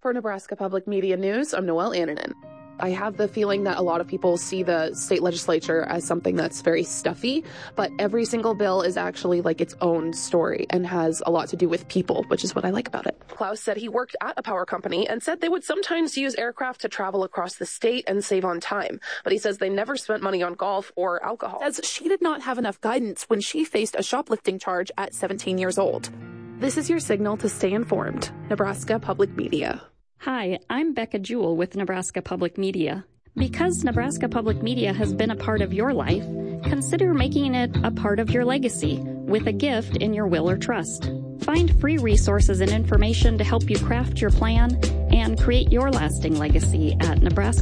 For Nebraska Public Media News, I'm Noelle Annanen. I have the feeling that a lot of people see the state legislature as something that's very stuffy, but every single bill is actually like its own story and has a lot to do with people, which is what I like about it. Klaus said he worked at a power company and said they would sometimes use aircraft to travel across the state and save on time, but he says they never spent money on golf or alcohol. Says she did not have enough guidance when she faced a shoplifting charge at 17 years old. This is your signal to stay informed. Nebraska Public Media. Hi, I'm Becca Jewell with Nebraska Public Media. Because Nebraska Public Media has been a part of your life, consider making it a part of your legacy with a gift in your will or trust. Find free resources and information to help you craft your plan and create your lasting legacy at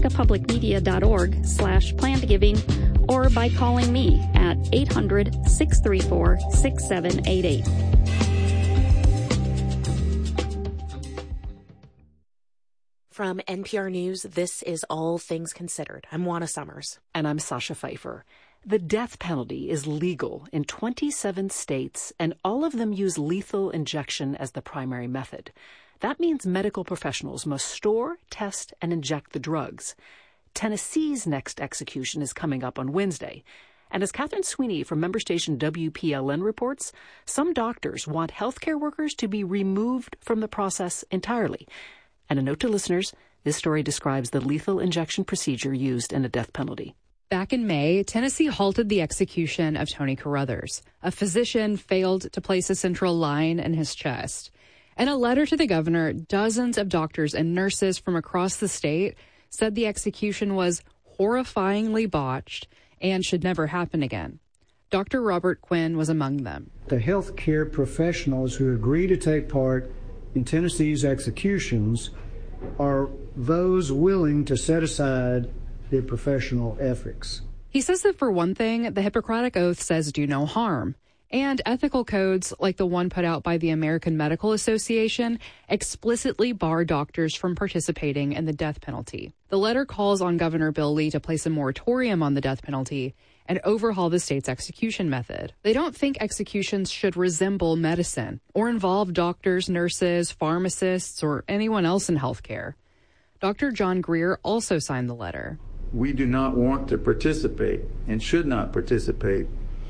nebraskapublicmedia.org/plantgiving or by calling me at 800-634-6788. From NPR News, this is All Things Considered. I'm Juana Summers. And I'm Sasha Pfeiffer. The death penalty is legal in 27 states, and all of them use lethal injection as the primary method. That means medical professionals must store, test, and inject the drugs. Tennessee's next execution is coming up on Wednesday. And as Catherine Sweeney from member station WPLN reports, some doctors want healthcare workers to be removed from the process entirely. And a note to listeners, this story describes the lethal injection procedure used in a death penalty. Back in May, Tennessee halted the execution of Tony Carruthers. A physician failed to place a central line in his chest. In a letter to the governor, dozens of doctors and nurses from across the state said the execution was horrifyingly botched and should never happen again. Dr. Robert Quinn was among them. The healthcare professionals who agree to take part in Tennessee's executions are those willing to set aside their professional ethics. He says that for one thing, the Hippocratic Oath says do no harm. And ethical codes like the one put out by the American Medical Association explicitly bar doctors from participating in the death penalty. The letter calls on Governor Bill Lee to place a moratorium on the death penalty and overhaul the state's execution method. They don't think executions should resemble medicine or involve doctors, nurses, pharmacists, or anyone else in healthcare. Dr. John Greer also signed the letter. We do not want to participate and should not participate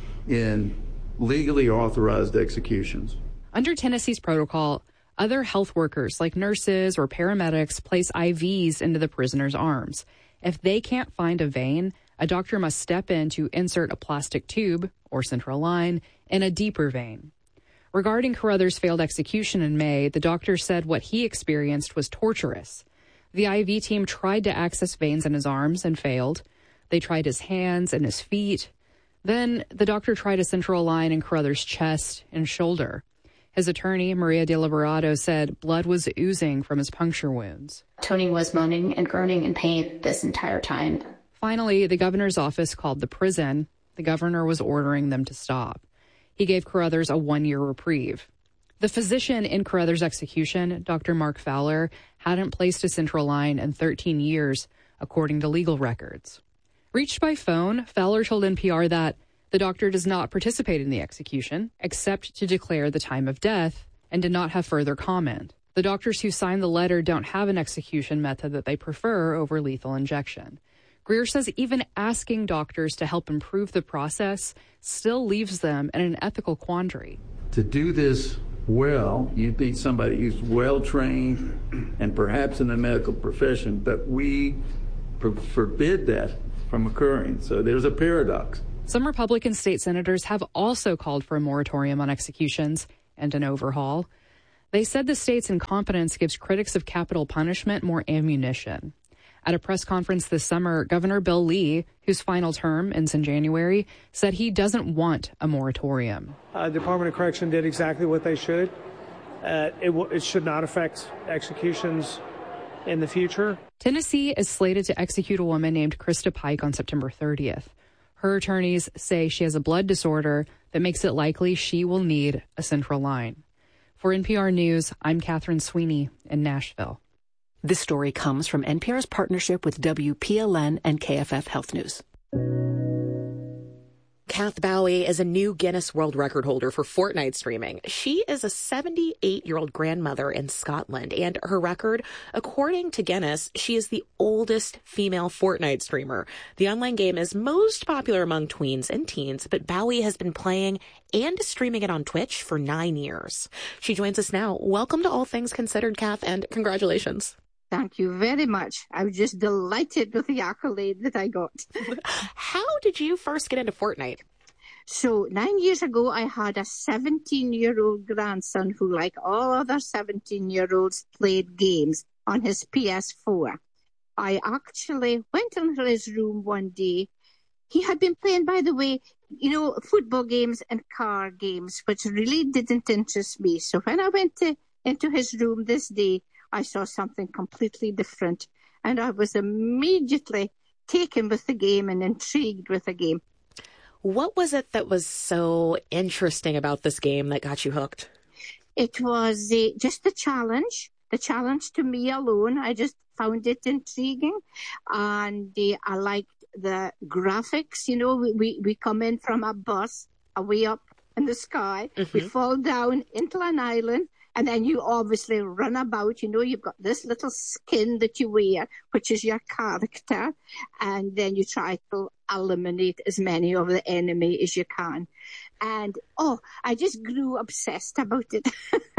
in legally authorized executions. Under Tennessee's protocol, other health workers like nurses or paramedics place IVs into the prisoner's arms. If they can't find a vein, a doctor must step in to insert a plastic tube or central line in a deeper vein. Regarding Carruthers' failed execution in May, the doctor said what he experienced was torturous. The IV team tried to access veins in his arms and failed. They tried his hands and his feet. Then the doctor tried a central line in Carruthers' chest and shoulder. His attorney, Maria de Liberato, said blood was oozing from his puncture wounds. Tony was moaning and groaning in pain this entire time. Finally, the governor's office called the prison. The governor was ordering them to stop. He gave Carruthers a 1-year reprieve. The physician in Carruthers' execution, Dr. Mark Fowler, hadn't placed a central line in 13 years, according to legal records. Reached by phone, Fowler told NPR that the doctor does not participate in the execution, except to declare the time of death, and did not have further comment. The doctors who signed the letter don't have an execution method that they prefer over lethal injection. Greer says even asking doctors to help improve the process still leaves them in an ethical quandary. To do this well, you need somebody who's well-trained and perhaps in the medical profession, but we forbid that from occurring. So there's a paradox. Some Republican state senators have also called for a moratorium on executions and an overhaul. They said the state's incompetence gives critics of capital punishment more ammunition. At a press conference this summer, Governor Bill Lee, whose final term ends in January, said he doesn't want a moratorium. Department of Correction did exactly what they should. It should not affect executions in the future. Tennessee is slated to execute a woman named Krista Pike on September 30th. Her attorneys say she has a blood disorder that makes it likely she will need a central line. For NPR News, I'm Catherine Sweeney in Nashville. This story comes from NPR's partnership with WPLN and KFF Health News. Kath Bowie is a new Guinness World Record holder for Fortnite streaming. She is a 78-year-old grandmother in Scotland, and her record, according to Guinness, she is the oldest female Fortnite streamer. The online game is most popular among tweens and teens, but Bowie has been playing and streaming it on Twitch for 9 years. She joins us now. Welcome to All Things Considered, Kath, and congratulations. Thank you very much. I was just delighted with the accolade that I got. How did you first get into Fortnite? So 9 years ago, I had a 17-year-old grandson who, like all other 17-year-olds, played games on his PS4. I actually went into his room one day. He had been playing, by the way, football games and car games, which really didn't interest me. So when I went into his room this day, I saw something completely different, and I was immediately taken with the game and intrigued with the game. What was it that was so interesting about this game that got you hooked? It was just the challenge to me alone. I just found it intriguing, and I liked the graphics. We come in from a bus, way up in the sky. Mm-hmm. We fall down into an island. And then you obviously run about, you've got this little skin that you wear, which is your character. And then you try to eliminate as many of the enemy as you can. And, I just grew obsessed about it.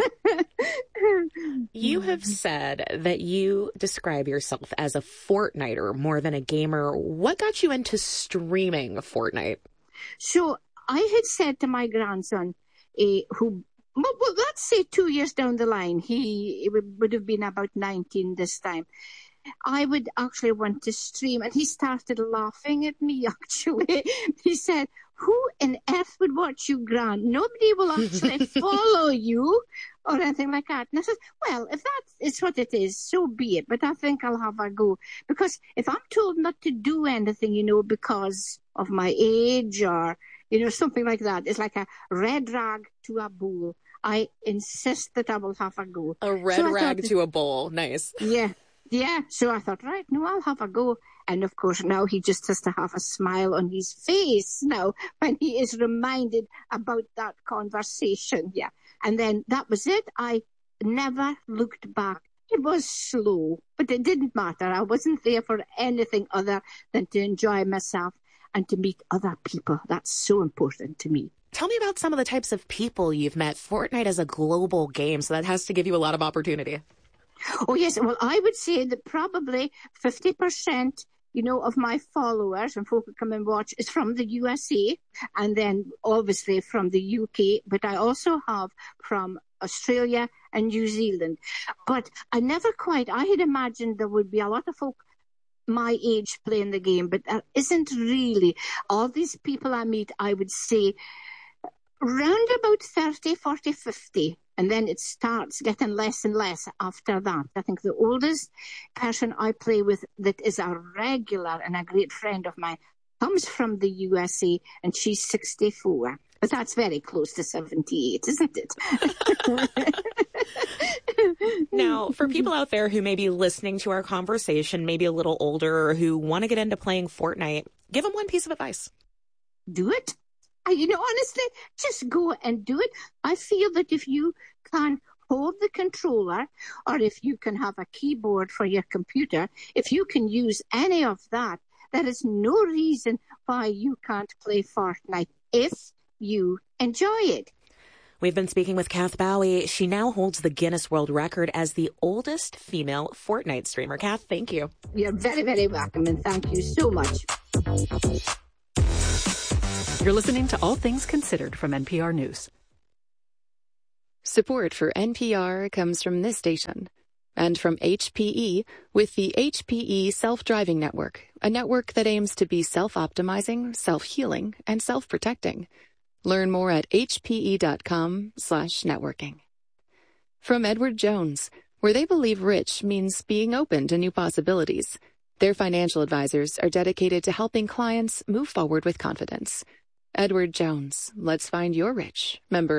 You have said that you describe yourself as a Fortniter more than a gamer. What got you into streaming Fortnite? So I had said to my grandson, well, let's say 2 years down the line, he would have been about 19 this time. I would actually want to stream, and he started laughing at me, actually. He said, who on earth would watch you, Gran? Nobody will actually follow you or anything like that. And I said, well, if that is what it is, so be it. But I think I'll have a go. Because if I'm told not to do anything, because of my age or, something like that, it's like a red rag to a bull. I insist that I will have a go. A red rag to a bowl. Nice. Yeah. So I thought, right, no, I'll have a go. And of course, now he just has to have a smile on his face now when he is reminded about that conversation. Yeah. And then that was it. I never looked back. It was slow, but it didn't matter. I wasn't there for anything other than to enjoy myself and to meet other people. That's so important to me. Tell me about some of the types of people you've met. Fortnite is a global game, so that has to give you a lot of opportunity. Oh, yes. Well, I would say that probably 50%, of my followers and folk who come and watch is from the USA, and then obviously from the UK, but I also have from Australia and New Zealand. But I had imagined there would be a lot of folk my age playing the game, but there isn't really. All these people I meet, I would say, round about 30, 40, 50. And then it starts getting less and less after that. I think the oldest person I play with that is a regular and a great friend of mine comes from the USA, and she's 64. But that's very close to 78, isn't it? Now, for people out there who may be listening to our conversation, maybe a little older, or who want to get into playing Fortnite, give them one piece of advice. Do it. Honestly, just go and do it. I feel that if you can hold the controller, or if you can have a keyboard for your computer, if you can use any of that, there is no reason why you can't play Fortnite if you enjoy it. We've been speaking with Kath Bowie. She now holds the Guinness World Record as the oldest female Fortnite streamer. Kath, thank you. You're very, very welcome, and thank you so much. You're listening to All Things Considered from NPR News. Support for NPR comes from this station and from HPE with the HPE Self-Driving Network, a network that aims to be self-optimizing, self-healing, and self-protecting. Learn more at hpe.com/networking. From Edward Jones, where they believe rich means being open to new possibilities. Their financial advisors are dedicated to helping clients move forward with confidence. Edward Jones, let's find your rich. Member